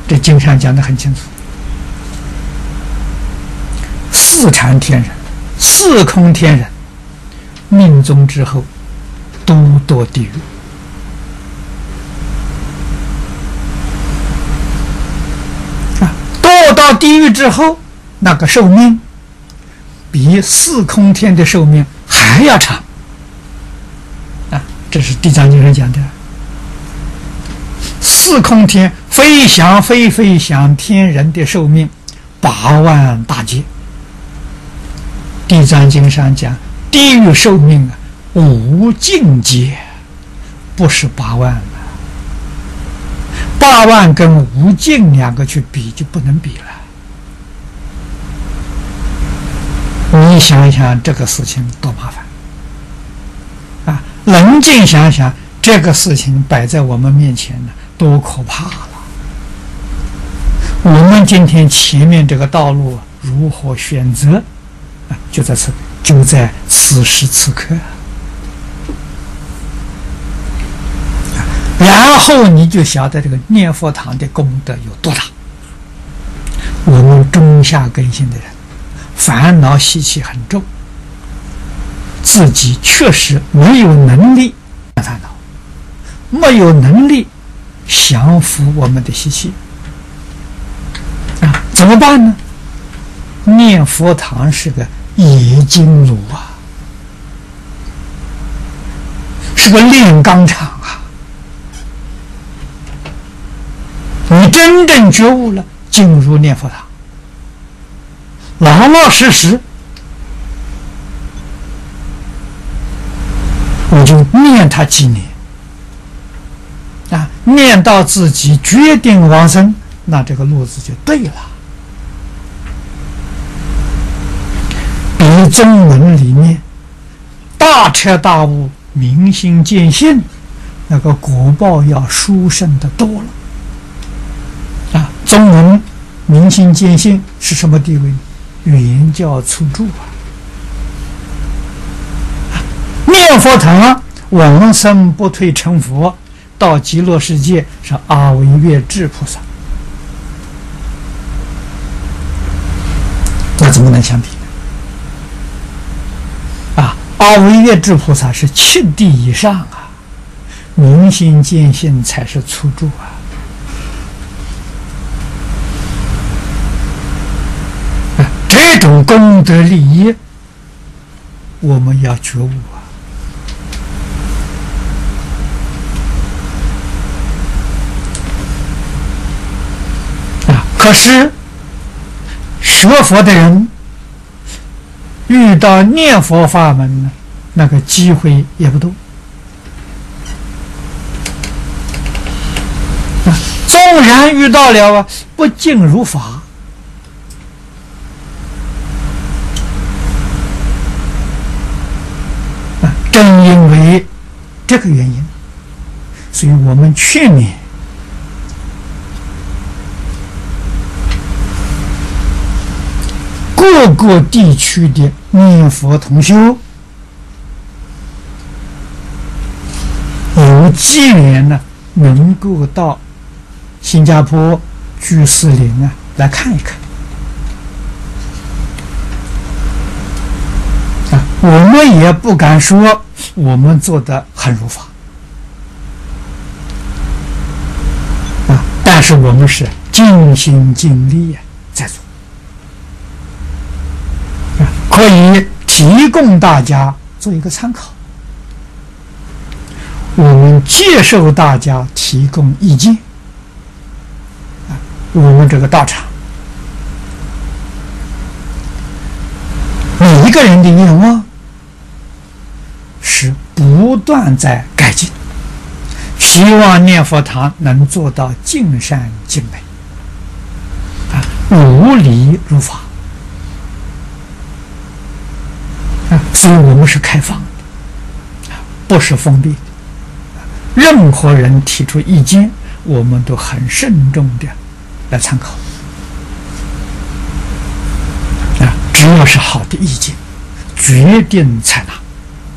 这经上讲得很清楚：四禅天人、四空天人，命终之后都堕地狱。堕到地狱之后，那个寿命比四空天的寿命还要长。这是《地藏经》上讲的。四空天非想非非想天人的寿命8万大劫。《地藏经》上讲，地狱寿命无尽劫，不是8万了。8万跟无尽两个去比就不能比了。你想想这个事情多麻烦啊！冷静想想，这个事情摆在我们面前呢，多可怕了！我们今天前面这个道路如何选择啊？就在此时此刻。然后你就晓得这个念佛堂的功德有多大。我们中下根性的人，烦恼习气很重，自己确实没有能力烦恼，没有能力降服我们的习气啊，怎么办呢？念佛堂是个冶金炉啊，是个炼钢厂啊。你真正觉悟了，进入念佛堂，老老实实，我就念他几年啊，念到自己决定往生，那这个路子就对了。比宗门里面大彻大悟、明心见性，那个果报要殊胜的多了。宗门明心见性是什么地位？原教初住啊！念佛堂往生不退成佛，到极乐世界是阿惟越致菩萨，那怎么能相比呢？啊，阿惟越致菩萨是7地以上啊，明心见性才是初住啊。这种功德利益，我们要觉悟啊！可是学佛的人遇到念佛法门呢，那个机会也不多啊。纵然遇到了不尽如法。正因为这个原因，所以我们劝勉各个地区的念佛同修，有机缘呢，能够到新加坡居士林来看一看。我们也不敢说我们做得很如法啊，但是我们是尽心尽力在做啊，可以提供大家做一个参考。我们接受大家提供意见啊，我们这个道场每一个人的愿望是不断在改进，希望念佛堂能做到尽善尽美啊，如理如法啊，所以我们是开放的啊，不是封闭的。任何人提出意见，我们都很慎重的来参考啊，只要是好的意见，决定采纳。